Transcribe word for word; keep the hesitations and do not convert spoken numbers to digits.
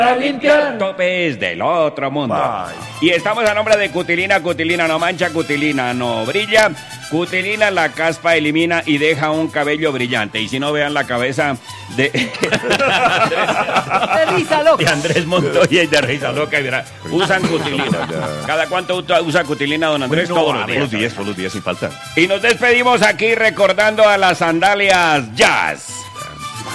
Para limpiar. Topes del otro mundo. Bye. Y estamos a nombre de Cutilina. Cutilina no mancha, Cutilina no brilla. Cutilina la caspa elimina y deja un cabello brillante. Y si no, vean la cabeza de... De risa loca. De Andrés Montoya y de Risa Loca. Y verá, usan Cutilina. ¿Cada cuánto usa Cutilina, don Andrés? Bueno, todos los todos días. los días, todos los días, sin falta. Y nos despedimos aquí recordando a las sandalias Jazz.